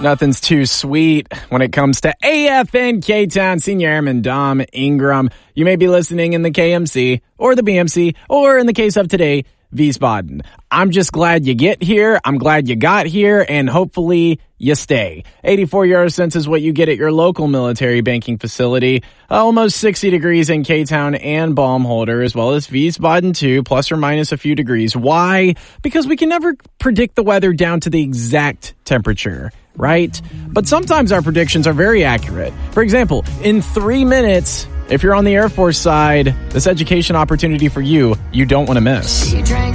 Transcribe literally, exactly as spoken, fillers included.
Nothing's too sweet when it comes to A F N K-Town. Senior Airman Dom Ingram. You may be listening in the K M C or the B M C or, in the case of today, Wiesbaden. I'm just glad you get here. I'm glad you got here, and hopefully you stay. eighty-four euro cents is what you get at your local military banking facility. Almost sixty degrees in K-Town and Baumholder, as well as Wiesbaden too, plus or minus a few degrees. Why? Because we can never predict the weather down to the exact temperature, right? But sometimes our predictions are very accurate. For example, in three minutes, if you're on the Air Force side, this education opportunity for you, you don't want to miss. She drank